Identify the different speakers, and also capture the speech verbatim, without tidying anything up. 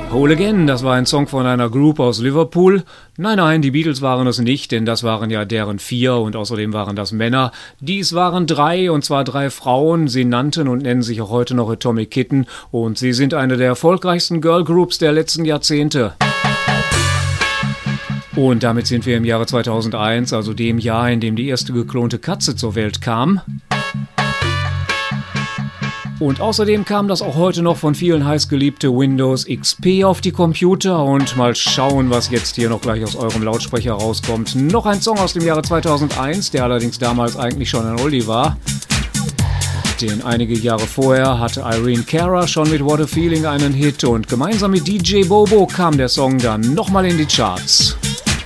Speaker 1: Whole Again, das war ein Song von einer Group aus Liverpool. Nein, nein, die Beatles waren es nicht, denn das waren ja deren vier und außerdem waren das Männer. Dies waren drei, und zwar drei Frauen. Sie nannten und nennen sich auch heute noch Atomic Kitten und sie sind eine der erfolgreichsten Girlgroups der letzten Jahrzehnte. Und damit sind wir im Jahre zweitausendeins, also dem Jahr, in dem die erste geklonte Katze zur Welt kam. Und außerdem kam das auch heute noch von vielen heiß geliebte Windows X P auf die Computer. Und mal schauen, was jetzt hier noch gleich aus eurem Lautsprecher rauskommt. Noch ein Song aus dem Jahre zweitausendeins, der allerdings damals eigentlich schon ein Oldie war. Denn einige Jahre vorher hatte Irene Cara schon mit What a Feeling einen Hit. Und gemeinsam mit D J Bobo kam der Song dann nochmal in die Charts.